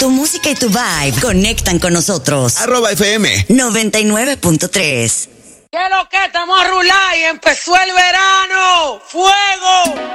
Tu música y tu vibe conectan con nosotros. @FM 99.3. ¿Qué es lo que estamos a rular y empezó el verano? ¡Fuego!